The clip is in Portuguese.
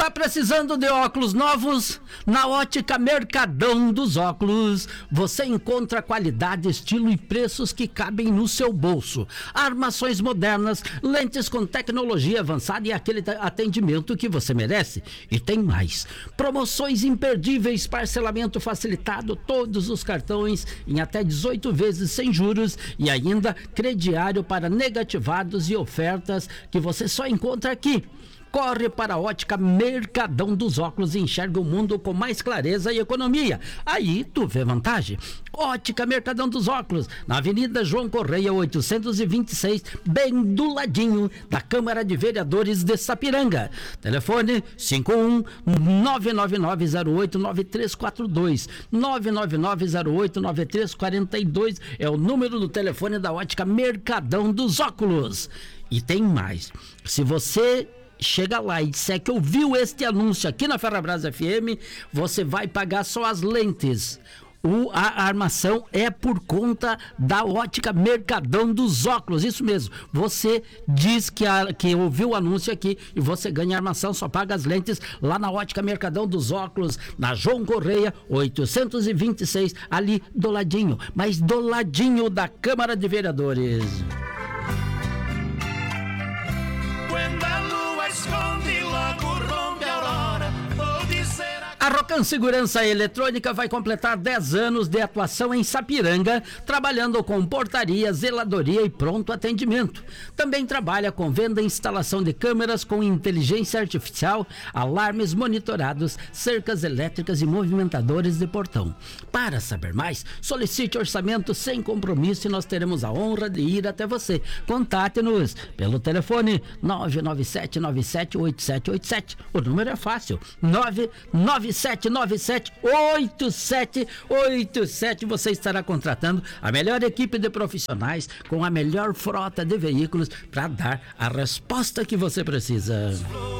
Tá precisando de óculos novos? Na Ótica Mercadão dos Óculos, você encontra qualidade, estilo e preços que cabem no seu bolso. Armações modernas, lentes com tecnologia avançada e aquele atendimento que você merece. E tem mais. Promoções imperdíveis, parcelamento facilitado, todos os cartões em até 18 vezes sem juros e ainda crediário para negativados e ofertas que você só encontra aqui. Corre para a Ótica Mercadão dos Óculos e enxerga o mundo com mais clareza e economia. Aí tu vê vantagem. Ótica Mercadão dos Óculos, na Avenida João Correia 826, bem do ladinho da Câmara de Vereadores de Sapiranga. Telefone 51-99908-9342. 99908-9342 é o número do telefone da Ótica Mercadão dos Óculos. E tem mais. Se você chega lá e disser que ouviu este anúncio aqui na Ferrabras FM, você vai pagar só as lentes. A armação é por conta da Ótica Mercadão dos Óculos, isso mesmo. Você diz que ouviu o anúncio aqui e você ganha armação, só paga as lentes lá na Ótica Mercadão dos Óculos, na João Correia 826, ali do ladinho, mas do ladinho da Câmara de Vereadores. A Rocan Segurança Eletrônica vai completar 10 anos de atuação em Sapiranga, trabalhando com portaria, zeladoria e pronto atendimento. Também trabalha com venda e instalação de câmeras com inteligência artificial, alarmes monitorados, cercas elétricas e movimentadores de portão. Para saber mais, solicite orçamento sem compromisso e nós teremos a honra de ir até você. Contate-nos pelo telefone 997978787. O número é fácil, 997978787. Você estará contratando a melhor equipe de profissionais com a melhor frota de veículos para dar a resposta que você precisa.